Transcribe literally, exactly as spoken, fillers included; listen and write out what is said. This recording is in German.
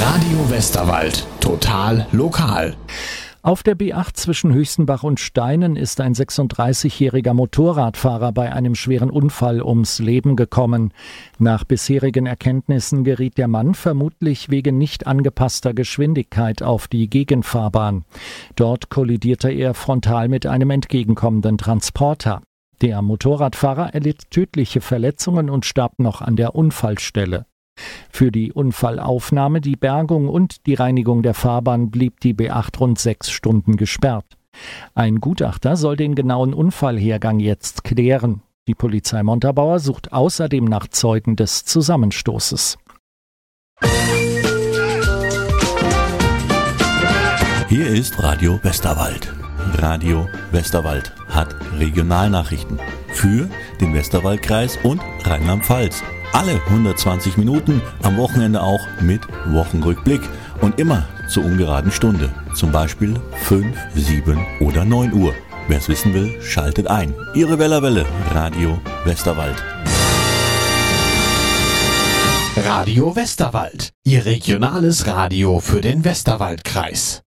Radio Westerwald. Total lokal. Auf der B acht zwischen Höchstenbach und Steinen ist ein sechsunddreißigjähriger Motorradfahrer bei einem schweren Unfall ums Leben gekommen. Nach bisherigen Erkenntnissen geriet der Mann vermutlich wegen nicht angepasster Geschwindigkeit auf die Gegenfahrbahn. Dort kollidierte er frontal mit einem entgegenkommenden Transporter. Der Motorradfahrer erlitt tödliche Verletzungen und starb noch an der Unfallstelle. Für die Unfallaufnahme, die Bergung und die Reinigung der Fahrbahn blieb die B acht rund sechs Stunden gesperrt. Ein Gutachter soll den genauen Unfallhergang jetzt klären. Die Polizei Montabaur sucht außerdem nach Zeugen des Zusammenstoßes. Hier ist Radio Westerwald. Radio Westerwald hat Regionalnachrichten für den Westerwaldkreis und Rheinland-Pfalz. Alle hundertzwanzig Minuten, am Wochenende auch mit Wochenrückblick und immer zur ungeraden Stunde. Zum Beispiel fünf, sieben oder neun Uhr. Wer es wissen will, schaltet ein. Ihre Wellerwelle, Radio Westerwald. Radio Westerwald, Ihr regionales Radio für den Westerwaldkreis.